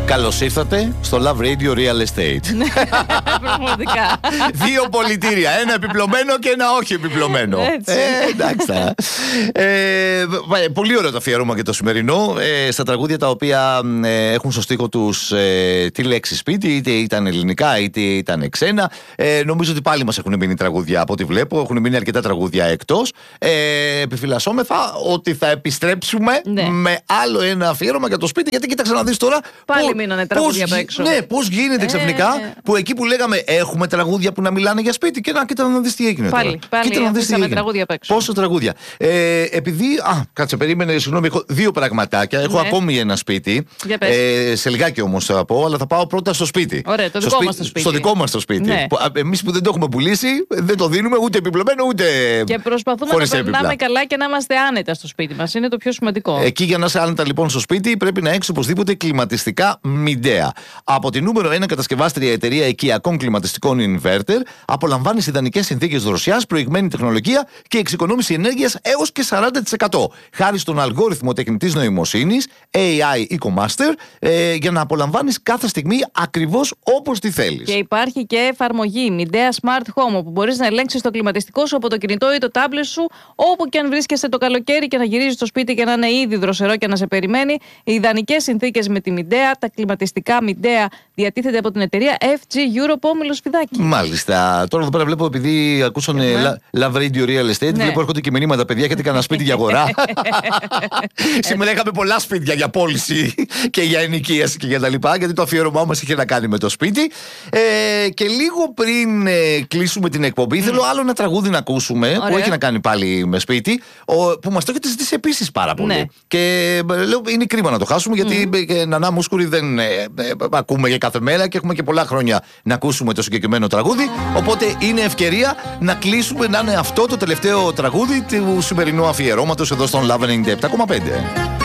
Καλώς ήρθατε στο Love Radio Real Estate. Πραγματικά. Δύο πολιτήρια, ένα επιπλωμένο και ένα όχι επιπλωμένο. Εντάξει. Πολύ ωραίο το αφιέρωμα και το σημερινό. Στα τραγούδια τα οποία έχουν στο στίχο τους τη λέξη σπίτι, είτε ήταν ελληνικά είτε ήταν ξένα. Νομίζω ότι πάλι μας έχουν μείνει τραγούδια από ό,τι βλέπω. Έχουν μείνει αρκετά τραγούδια εκτός. Επιφυλασσόμεθα ότι θα επιστρέψουμε με άλλο ένα αφιέρωμα για το σπίτι. Γιατί κοίταξε να δεις τώρα. Πάλι μείνανε τραγούδια απ' έξω. Ναι, πώς γίνεται ξαφνικά που εκεί που λέγαμε έχουμε τραγούδια που να μιλάνε για σπίτι και κοίτα να δεις τι έγινε. Πάλι αφήσαμε τραγούδια απ' έξω. Πόσα τραγούδια. Επειδή. Κάτσε, περίμενε, συγγνώμη, έχω δύο πραγματάκια. Έχω ακόμη ένα σπίτι. Σε λιγάκι όμως θα πω, αλλά θα πάω πρώτα στο σπίτι. Ωραία, το δικό μας το σπίτι. Στο δικό μας το σπίτι. Ναι. Εμείς που δεν το έχουμε πουλήσει, δεν το δίνουμε ούτε επιπλωμένο ούτε. Και προσπαθούμε να περνάμε καλά και να είμαστε άνετα στο σπίτι μας. Είναι το πιο σημαντικό. Εκεί για να είσαι άνετα λοιπόν στο σπίτι πρέπει να έχεις οπωσδήποτε κλιματιστικά Midea. Από τη νούμερο 1 κατασκευάστρια εταιρεία οικιακών κλιματιστικών inverter απολαμβάνεις ιδανικές συνθήκες δροσιάς, προηγμένη τεχνολογία και εξοικονόμηση ενέργειας έως και 40%. Χάρη στον αλγόριθμο τεχνητής νοημοσύνης AI EcoMaster για να απολαμβάνεις κάθε στιγμή ακριβώς όπως τη θέλεις. Και υπάρχει και εφαρμογή Midea Smart Home όπου μπορείς να ελέγξεις το κλιματιστικό σου από το κινητό ή το τάμπλετ σου όπου και αν βρίσκεσαι το καλοκαίρι και να γυρίζεις στο σπίτι και να είναι ήδη δροσερό και να σε περιμένει. Οι ιδανικές συνθήκες με τη Midea, τα κλιματιστικά Midea διατίθεται από την εταιρεία FG Europe Όμιλος Φιδάκη. Μάλιστα. Τώρα εδώ πέρα βλέπω, επειδή ακούσαν Love Radio Real Estate, βλέπω έρχονται και μηνύματα, παιδιά, έχετε κανένα σπίτι για αγορά. Σήμερα είχαμε πολλά σπίτια για πώληση και για ενοικίαση και για τα λοιπά, γιατί το αφιέρωμά μας είχε να κάνει με το σπίτι. Και λίγο πριν κλείσουμε την εκπομπή, θέλω άλλο ένα τραγούδι να ακούσουμε, που έχει να κάνει πάλι με σπίτι, που μας το έχετε ζητήσει επίσης πάρα πολύ. Ναι. Και λέω, είναι κρίμα να το χάσουμε, γιατί Νανά Μούσκουρη δεν ακούμε για κάθε μέρα και έχουμε και πολλά χρόνια να ακούσουμε το συγκεκριμένο τραγούδι. Οπότε είναι ευκαιρία να κλείσουμε, να είναι αυτό το τελευταίο τραγούδι του σημερινού αφιερώματος εδώ στον Love 97,5.